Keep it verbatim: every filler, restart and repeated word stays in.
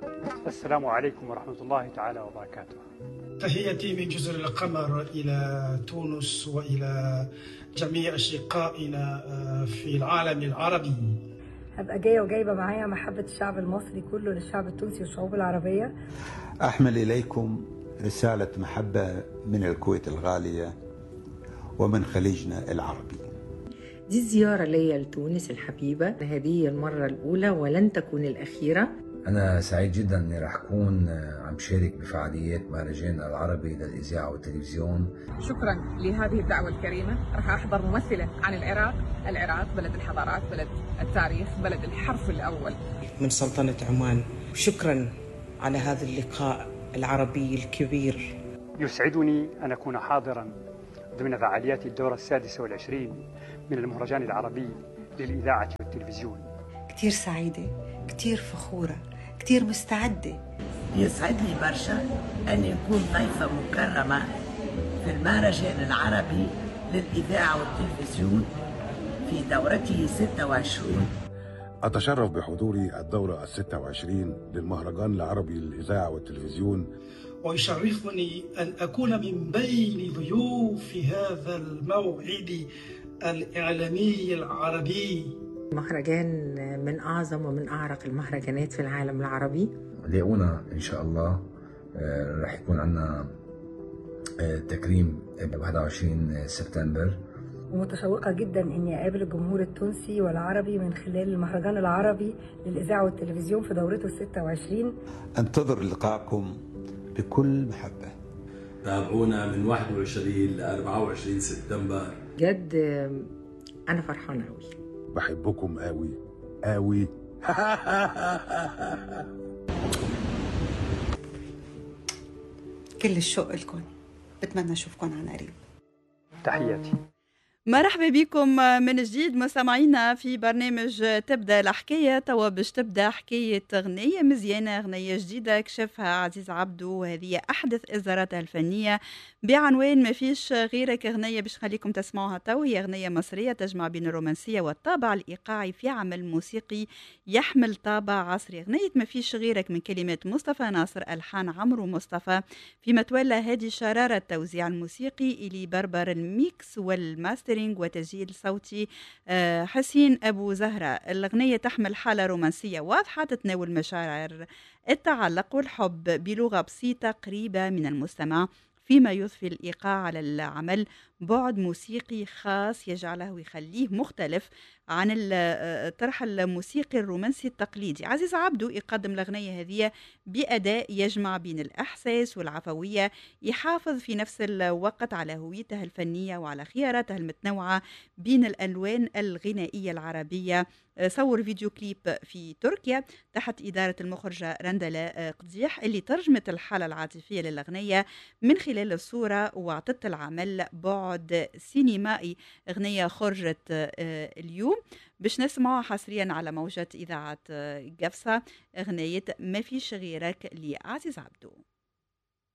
السلام عليكم ورحمة الله تعالى وبركاته. تحياتي من جزر القمر إلى تونس وإلى جميع أشقائنا في العالم العربي. هبقى جاية وجايبة معايا محبة الشعب المصري كله للشعب التونسي والشعوب العربية. أحمل إليكم رسالة محبة من الكويت الغالية ومن خليجنا العربي. دي الزيارة لي لتونس الحبيبة، هذه المرة الأولى ولن تكون الأخيرة. أنا سعيد جدا أني رح أكون عم شارك بفعاليات مهرجان العربي للإذاعة والتلفزيون. شكرا لهذه الدعوة الكريمة. رح أحضر ممثلة عن العراق. العراق بلد الحضارات، بلد التاريخ، بلد الحرف الأول. من سلطنة عمان. شكرا على هذا اللقاء العربي الكبير. يسعدني أن أكون حاضرا ضمن فعاليات الدورة السادسة والعشرين من المهرجان العربي للإذاعة والتلفزيون. كتير سعيدة، كتير فخورة، كتير مستعدة. يسعدني برشا أن يكون ضيفة مكرمة في المهرجان العربي للإذاعة والتلفزيون في دورته ستة وعشرين. أتشرف بحضوري الدورة الستة وعشرين للمهرجان العربي للإذاعة والتلفزيون، ويشرفني أن أكون من بين ضيوف هذا الموعد الإعلامي العربي. مهرجان من أعظم ومن أعرق المهرجانات في العالم العربي. لاقونا إن شاء الله. رح يكون عنا تكريم ب واحد وعشرين سبتمبر، ومتشوقة جدا إني أقابل الجمهور التونسي والعربي من خلال المهرجان العربي للإذاعة والتلفزيون في دورته الستة وعشرين. أنتظر لقاءكم بكل محبة. تابعونا من واحد وعشرين ل أربعة وعشرين سبتمبر. جد أنا فرحانة أوي. بحبكم قوي قوي. كل الشوق لكم، بتمنى أشوفكم عن قريب. تحياتي. مرحبا بكم من جديد مستمعينا في برنامج تبدا الحكايه. توا باش تبدا حكايه غنيه مزيانه، غنيه جديده كشفها عزيز عبدو، وهذه احدث اصداراتها الفنيه بعنوان ما فيش غيرك. غنيه باش نخليكم تسمعوها تو، هي غنيه مصريه تجمع بين الرومانسيه والطابع الايقاعي في عمل موسيقي يحمل طابع عصري. غنيه ما فيش غيرك من كلمات مصطفى ناصر، الحان عمرو مصطفى، فيما تولى هادي شراره التوزيع الموسيقي، الي بربر الميكس والماستر وتسجيل صوتي حسين أبو زهرة. الأغنية تحمل حالة رومانسية واضحة تتناول مشاعر التعلق والحب بلغة بسيطة قريبة من المستمع، فيما يضفي الإيقاع على العمل بعد موسيقي خاص يجعله ويخليه مختلف عن الطرح الموسيقي الرومانسي التقليدي. عزيز عبدو يقدم الأغنية هذه بأداء يجمع بين الإحساس والعفوية، يحافظ في نفس الوقت على هويته الفنية وعلى خياراته المتنوعة بين الألوان الغنائية العربية. صور فيديو كليب في تركيا تحت إدارة المخرجة رندلة قديح، اللي ترجمت الحالة العاطفية للأغنية من خلال الصورة وعطت العمل بعد سينمائي. أغنية خرجت اليوم باش نسمعها حصريا على موجة إذاعة قفصة، أغنية ما فيش غيرك لعزيز عبدو.